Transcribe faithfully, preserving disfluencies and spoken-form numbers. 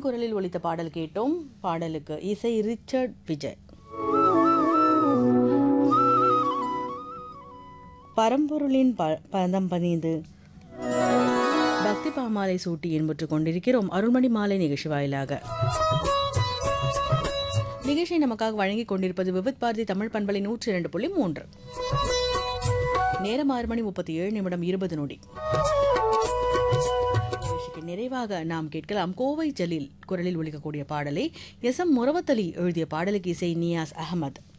ஜெயராமன் குரலில் ஒலித்த பாடல் கேட்டோம். பாடலுக்கு இசை ரிச்சர்ட் விஜய். பரம்பொருளின் பதம் பணிந்து பக்தி பாமாலை சூட்டி என்பற்றுக் கொண்டிருக்கிறோம் அருள்மணி மாலை நிகழ்ச்சி வாயிலாக. நிகழ்ச்சியை நமக்காக வழங்கிக் கொண்டிருப்பது விவித் பாரதி தமிழ் பண்பலை நூற்றி இரண்டு புள்ளி மூன்று. நேரம் ஆறு மணி முப்பத்தி ஏழு நிமிடம் இருபது நொடி. நிகழ்ச்சிக்கு நிறைவாக நாம் கேட்கலாம் கோவை ஜலீல் குரலில் ஒலிக்கக்கூடிய பாடலை. எஸ் எம் முரவத்தலி எழுதிய பாடலுக்கு இசை நியாஸ் அகமது.